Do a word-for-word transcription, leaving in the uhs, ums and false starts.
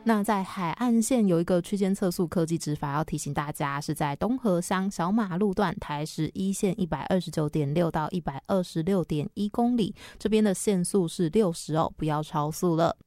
那在海岸线有一个区间测速科技执法，要提醒大家是在东河乡小马路段台十一线一百二十九点六到一百二十六点一公里，这边的限速是六十哦，不要超速了。